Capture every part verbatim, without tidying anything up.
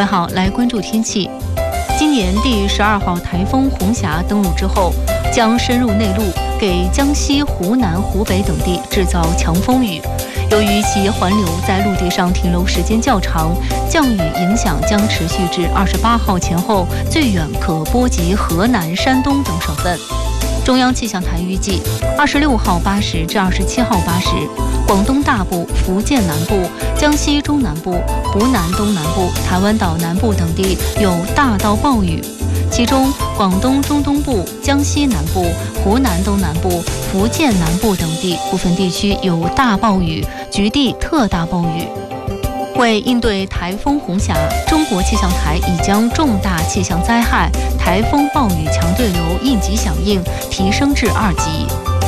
各位好，来关注天气。今年第十二号台风红霞登陆之后，将深入内陆，给江西、湖南、湖北等地制造强风雨。由于其环流在陆地上停留时间较长，降雨影响将持续至二十八号前后，最远可波及河南、山东等省份。中央气象台预计，二十六号八时至二十七号八时，广东大部、福建南部、江西中南部、湖南东南部、台湾岛南部等地有大到暴雨，其中广东中东部、江西南部、湖南东南部、福建南部等地部分地区有大暴雨，局地特大暴雨。为应对台风红霞，中国气象台已将重大气象灾害台风暴雨强对流应急响应提升至二级。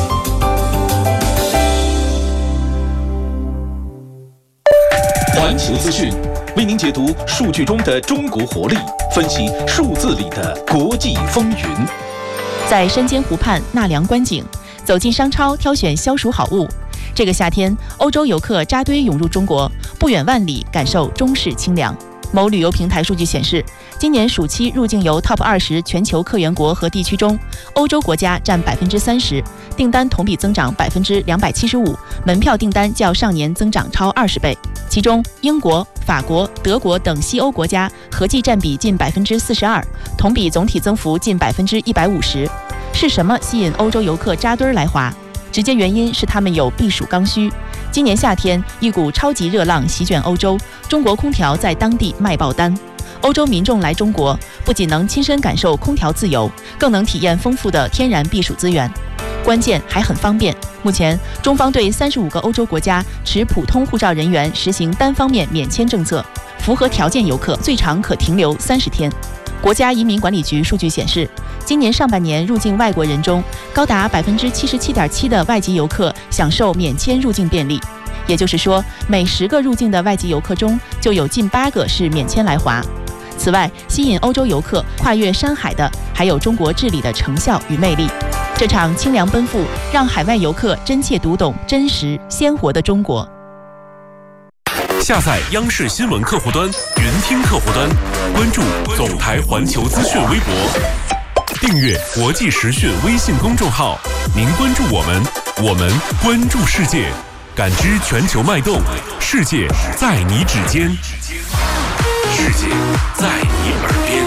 环球资讯为您解读数据中的中国活力，分析数字里的国际风云。 在山间湖畔纳凉观景，走进商超挑选消暑好物。这个夏天，欧洲游客扎堆涌入中国，不远万里感受中式清凉。某旅游平台数据显示，今年暑期入境游 Top 二十全球客源国和地区中，欧洲国家占百分之三十，订单同比增长百分之两百七十五，门票订单较上年增长超二十倍。其中，英国、法国、德国等西欧国家合计占比近百分之四十二，同比总体增幅近百分之一百五十。是什么吸引欧洲游客扎堆来华？直接原因是他们有避暑刚需。今年夏天，一股超级热浪席卷欧洲，中国空调在当地卖爆单。欧洲民众来中国，不仅能亲身感受空调自由，更能体验丰富的天然避暑资源，关键还很方便。目前，中方对三十五个欧洲国家持普通护照人员实行单方面免签政策，符合条件游客最长可停留三十天。国家移民管理局数据显示，今年上半年入境外国人中，高达百分之七十七点七的外籍游客享受免签入境便利，也就是说，每十个入境的外籍游客中，就有近八个是免签来华。此外，吸引欧洲游客跨越山海的，还有中国治理的成效与魅力。这场清凉奔赴，让海外游客真切读懂真实鲜活的中国。 下载央视新闻客户端、云听客户端，关注总台环球资讯微博，订阅国际时讯微信公众号。您关注我们，我们关注世界，感知全球脉动，世界在你指尖，世界在你耳边。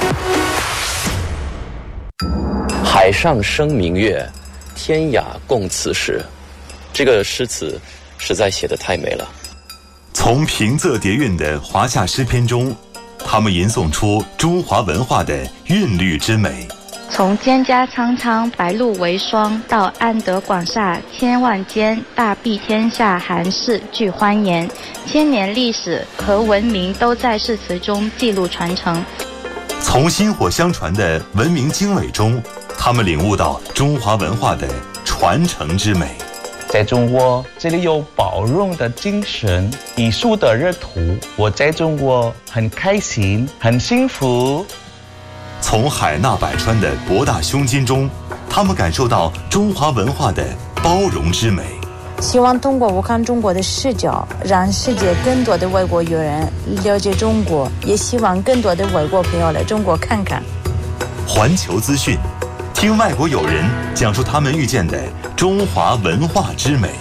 海上生明月，天涯共此时。这个诗词实在写得太美了。 从平仄叠韵的华夏诗篇中，他们吟诵出中华文化的韵律之美。 从蒹葭苍苍，白露为霜，到安得广厦千万间，大庇天下寒士俱欢颜。千年历史和文明都在诗词中记录传承。 从薪火相传的文明经纬中，他们领悟到中华文化的传承之美。 在中国，这里有包容的精神，艺术的热土。我在中国很开心，很幸福。 从海纳百川的博大胸襟中，他们感受到中华文化的包容之美。 希望通过我看中国的视角，让世界更多的外国友人了解中国，也希望更多的外国朋友来中国看看。 环球资讯，听外国友人讲述他们遇见的中华文化之美。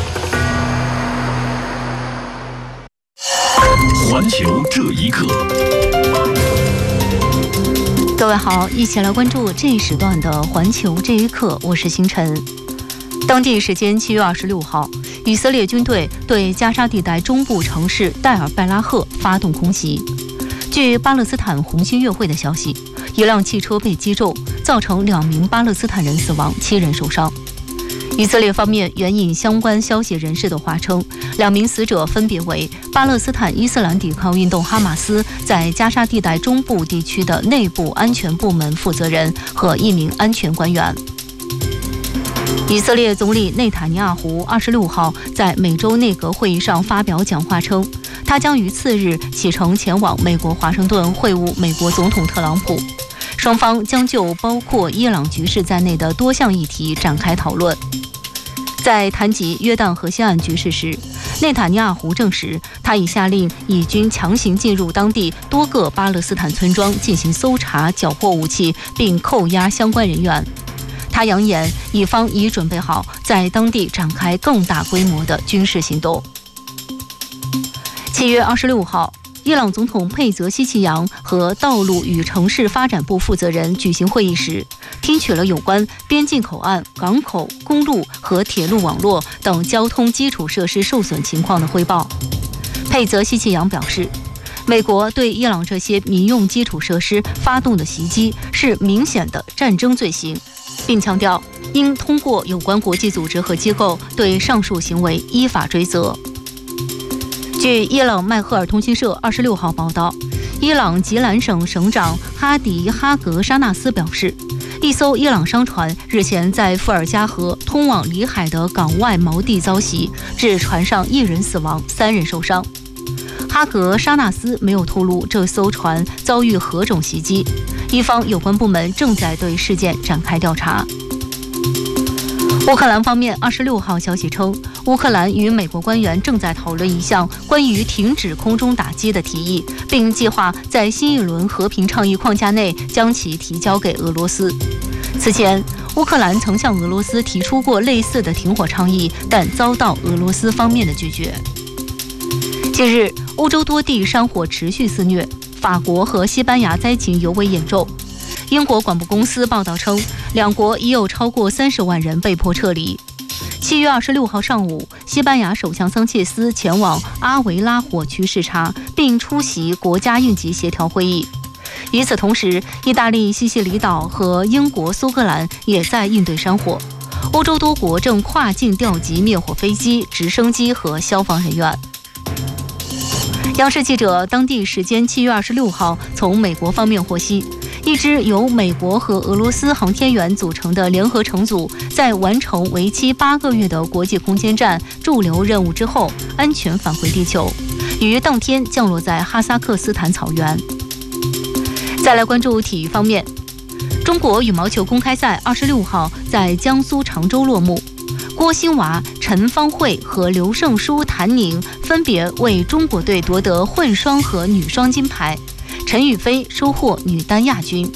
环球这一刻， 各位好，一起来关注这一时段的环球这一刻，我是星辰。当地时间七月二十六号，以色列军队对加沙地带中部城市戴尔拜拉赫发动空袭。据巴勒斯坦红新月会的消息，一辆汽车被击中，造成两名巴勒斯坦人死亡，七人受伤。以色列方面援引相关消息人士的话称，两名死者分别为巴勒斯坦伊斯兰抵抗运动哈马斯在加沙地带中部地区的内部安全部门负责人和一名安全官员。以色列总理内塔尼亚胡二十六号在美洲内阁会议上发表讲话称，他将于次日启程前往美国华盛顿会晤美国总统特朗普，双方将就包括伊朗局势在内的多项议题展开讨论。在谈及约旦河西岸局势时， 内塔尼亚胡证实，他已下令以军强行进入当地多个巴勒斯坦村庄进行搜查、缴获武器，并扣押相关人员。他扬言，以方已准备好在当地展开更大规模的军事行动。七月二十六号，伊朗总统佩泽西奇扬和道路与城市发展部负责人举行会议时，听取了有关边境口岸、港口、公路和铁路网络等交通基础设施受损情况的汇报。佩泽西奇扬表示，美国对伊朗这些民用基础设施发动的袭击是明显的战争罪行，并强调应通过有关国际组织和机构对上述行为依法追责。据伊朗麦赫尔通讯社二十六号报道，伊朗吉兰省省长哈迪哈格沙纳斯表示，一艘伊朗商船日前在富尔加河通往里海的港外锚地遭袭，致船上一人死亡，三人受伤。哈格沙纳斯没有透露这艘船遭遇何种袭击，伊方有关部门正在对事件展开调查。乌克兰方面二十六号消息称，乌克兰与美国官员正在讨论一项关于停止空中打击的提议，并计划在新一轮和平倡议框架内将其提交给俄罗斯。此前，乌克兰曾向俄罗斯提出过类似的停火倡议，但遭到俄罗斯方面的拒绝。近日，欧洲多地山火持续肆虐，法国和西班牙灾情尤为严重。英国广播公司报道称，两国已有超过三十万人被迫撤离。七月二十六号上午，西班牙首相桑切斯前往阿维拉火区视察，并出席国家应急协调会议。与此同时，意大利西西里岛和英国苏格兰也在应对山火。欧洲多国正跨境调集灭火飞机、直升机和消防人员。央视记者当地时间七月二十六号从美国方面获悉，一支由美国和俄罗斯航天员组成的联合乘组，在完成为期八个月的国际空间站驻留任务之后，安全返回地球，于当天降落在哈萨克斯坦草原。再来关注体育方面，中国羽毛球公开赛二十六号在江苏常州落幕。郭兴娃、陈芳慧和刘胜书、谭宁分别为中国队夺得混双和女双金牌，陈雨菲收获女单亚军。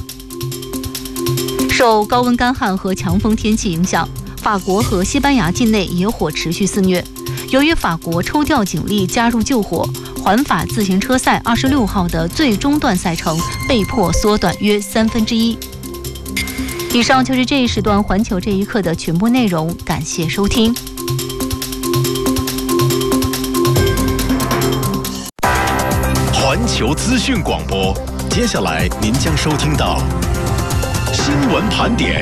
受高温干旱和强风天气影响，法国和西班牙境内野火持续肆虐。由于法国抽调警力加入救火，环法自行车赛二十六号的最终段赛程被迫缩短约三分之一。以上就是这一时段环球这一刻的全部内容，感谢收听。 环球资讯广播，接下来您将收听到新闻盘点。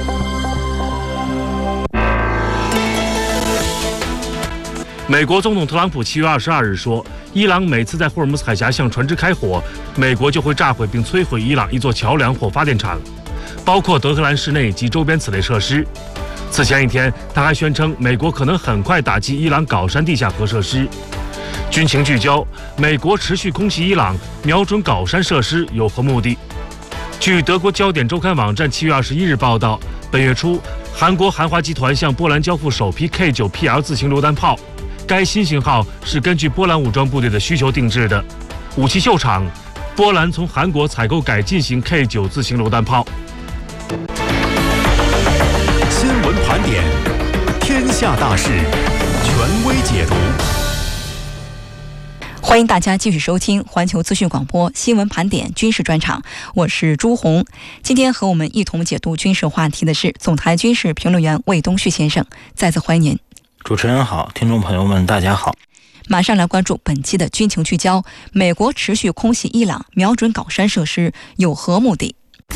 美国总统特朗普七月二十二日说，伊朗每次在霍尔木兹海峡向船只开火，美国就会炸毁并摧毁伊朗一座桥梁或发电厂，包括德黑兰市内及周边此类设施。此前一天，他还宣称美国可能很快打击伊朗镐山地下核设施。军情聚焦：美国持续空袭伊朗，瞄准镐山设施有何目的？据德国焦点周刊网站七月二十一日报道，本月初，韩国韩华集团向波兰交付首批 K 九 P L 自行榴弹炮，该新型号是根据波兰武装部队的需求定制的。武器秀场，波兰从韩国采购改进型 K 九 自行榴弹炮。 新闻盘点，天下大事，权威解读。 欢迎大家继续收听环球资讯广播新闻盘点军事专场，我是朱红。今天和我们一同解读军事话题的是总台军事评论员魏东旭先生，再次欢迎您。 主持人好，听众朋友们大家好。 马上来关注本期的军情聚焦：美国持续空袭伊朗，瞄准镐山设施有何目的？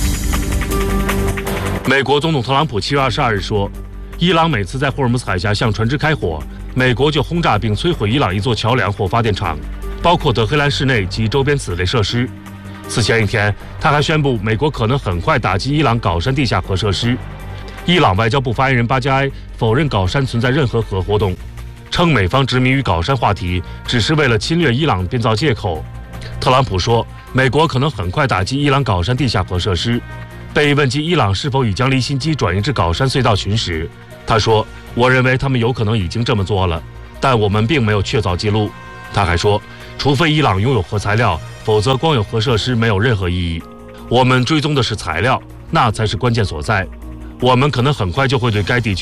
美国总统特朗普七月二十二日说，伊朗每次在霍尔木兹海峡向船只开火，美国就轰炸并摧毁伊朗一座桥梁或发电厂，包括德黑兰市内及周边此类设施。此前一天，他还宣布美国可能很快打击伊朗镐山地下核设施。伊朗外交部发言人巴加埃否认镐山存在任何核活动，称美方执迷于镐山话题只是为了侵略伊朗编造借口。特朗普说，美国可能很快打击伊朗镐山地下核设施。被问及伊朗是否已将离心机转移至镐山隧道群时，他说，我认为他们有可能已经这么做了， 但我们并没有确凿记录。他还说，除非伊朗拥有核材料，否则光有核设施没有任何意义。我们追踪的是材料，那才是关键所在。我们可能很快就会对该地区